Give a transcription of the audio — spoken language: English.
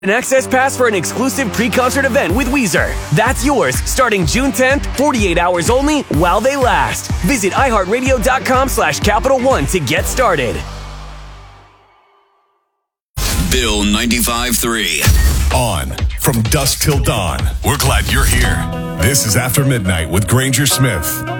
An access pass for an exclusive pre-concert event with Weezer. That's yours, starting June 10th, 48 hours only, while they last. Visit iHeartRadio.com/Capital One to get started. Bill 95.3. On from dusk till dawn. We're glad you're here. This is After Midnight with Granger Smith